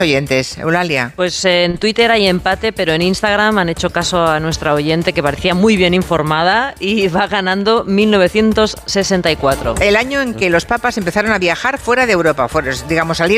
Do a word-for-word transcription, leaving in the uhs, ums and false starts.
oyentes, Eulalia? Pues en Twitter hay empate, pero en Instagram han hecho caso a nuestra oyente que parecía muy bien informada y va ganando mil novecientos sesenta y cuatro. El año en que los papas empezaron a viajar fuera de Europa, fuera, digamos, salieron